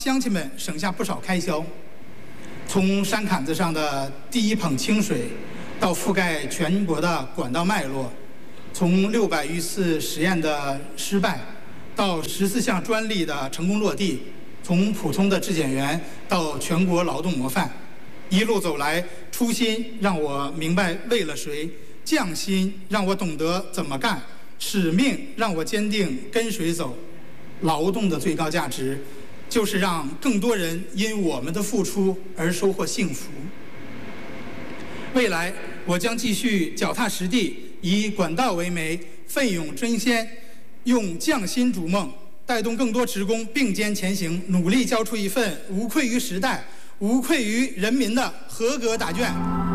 乡亲们省下不少开销。从山坎子上的第一捧清水，到覆盖全国的管道脉络，从600余次实验的失败，到14项专利的成功落地，从普通的质检员到全国劳动模范，一路走来，初心让我明白为了谁，匠心让我懂得怎么干，使命让我坚定跟谁走。劳动的最高价值，就是让更多人因我们的付出而收获幸福。未来，我将继续脚踏实地，以管道为媒，奋勇争先，用匠心逐梦，带动更多职工并肩前行，努力交出一份无愧于时代、无愧于人民的合格答卷。